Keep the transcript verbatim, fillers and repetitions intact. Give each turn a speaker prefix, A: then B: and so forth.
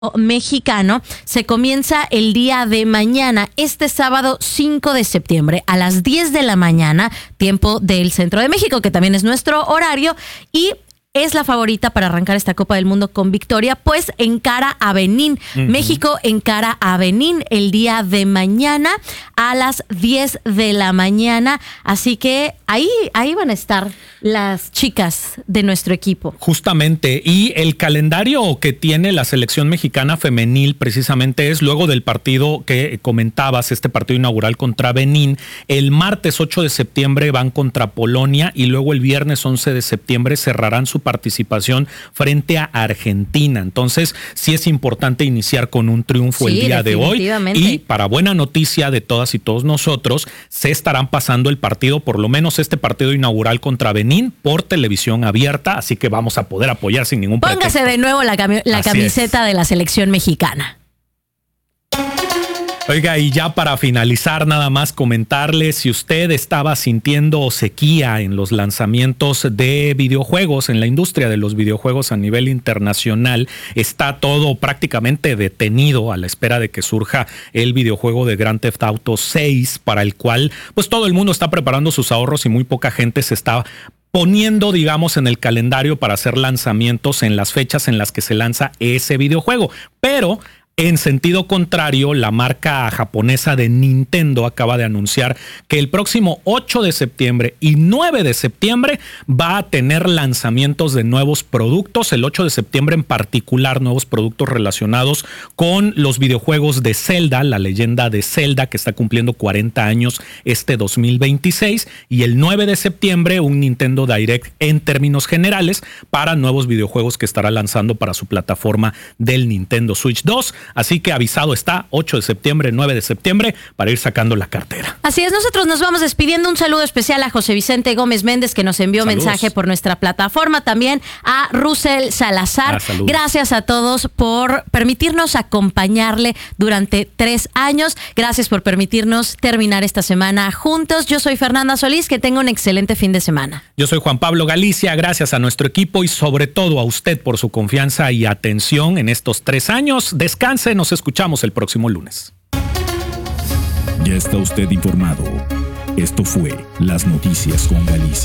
A: mexicano se comienza el día de mañana, este sábado cinco de septiembre a las diez de la mañana, tiempo del Centro de México, que también es nuestro horario, y es la favorita para arrancar esta Copa del Mundo con victoria, pues encara a Benín. Uh-huh. México encara a Benín el día de mañana a las diez de la mañana. Así que ahí, ahí van a estar las chicas de nuestro equipo.
B: Justamente. Y el calendario que tiene la selección mexicana femenil precisamente es luego del partido que comentabas, este partido inaugural contra Benín. El martes ocho de septiembre van contra Polonia y luego el viernes once de septiembre cerrarán su participación frente a Argentina. Entonces, sí es importante iniciar con un triunfo sí, el día de hoy. Y para buena noticia de todas y todos nosotros, se estarán pasando el partido, por lo menos este partido inaugural contra Benín, por televisión abierta, así que vamos a poder apoyar sin ningún pretexto.
A: Póngase de nuevo la, cami- la camiseta es. de la selección mexicana.
B: Oiga, y ya para finalizar, nada más comentarles, si usted estaba sintiendo sequía en los lanzamientos de videojuegos, en la industria de los videojuegos a nivel internacional, está todo prácticamente detenido a la espera de que surja el videojuego de Grand Theft Auto seis, para el cual pues todo el mundo está preparando sus ahorros y muy poca gente se está poniendo, digamos, en el calendario para hacer lanzamientos en las fechas en las que se lanza ese videojuego. Pero en sentido contrario, la marca japonesa de Nintendo acaba de anunciar que el próximo ocho de septiembre y nueve de septiembre va a tener lanzamientos de nuevos productos. El ocho de septiembre en particular, nuevos productos relacionados con los videojuegos de Zelda, la leyenda de Zelda, que está cumpliendo cuarenta años este dos mil veintiséis. Y el nueve de septiembre, un Nintendo Direct en términos generales para nuevos videojuegos que estará lanzando para su plataforma del Nintendo Switch dos. Así que avisado está, ocho de septiembre, nueve de septiembre, para ir sacando la cartera.
A: Así es, nosotros nos vamos despidiendo. Un saludo especial a José Vicente Gómez Méndez, que nos envió Saludos. mensaje por nuestra plataforma. También a Russell Salazar. Ah, Gracias a todos por permitirnos acompañarle durante tres años. Gracias por permitirnos terminar esta semana juntos. Yo soy Fernanda Solís, que tenga un excelente fin de semana.
B: Yo soy Juan Pablo Galicia. Gracias a nuestro equipo y sobre todo a usted por su confianza y atención en estos tres años. Descanse. Nos escuchamos el próximo lunes.
C: Ya está usted informado. Esto fue Las Noticias con Galicia.